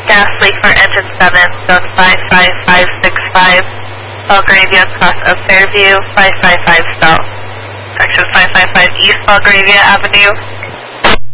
gas leak for engine 7, zone 55565, Belgravia cross of Fairview, 555 south. Correction, 555 East Belgravia Avenue,